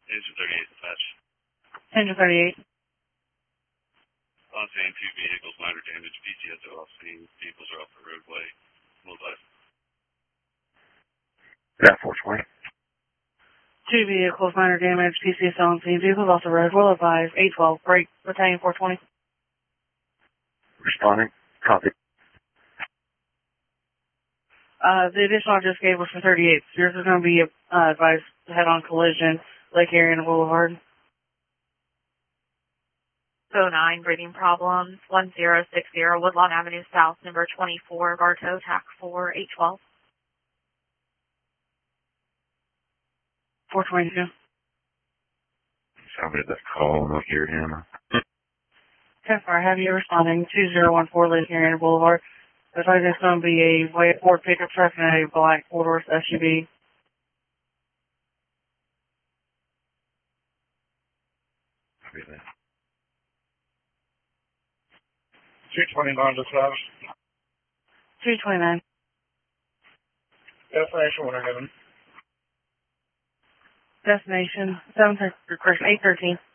Engine 38 dispatch. Engine 38. On scene, 2 vehicles, minor damage. PCSO off scene. Vehicles are off the roadway. Mobilized. Yeah, 420. 2 vehicles, minor damage. PCSO on scene. Vehicles off the road. Will advise. 812. Break. Battalion 420. Responding. Copy. The additional I just gave was for 38. Yours is going to be advised head-on collision, Lake Ariana Boulevard. 09, breathing problems, 1060 Woodlawn Avenue South, number 24, Bartow, TAC 4, 812. 422. Somebody that call, I'm not here, Hannah. 10-4, have you responding, 2014 Lake Ariana Boulevard. Looks like there's going to be a Ford pickup truck and a black four-door SUV. Copy that. 229 dispatch. 229. Destination 111. Destination 813.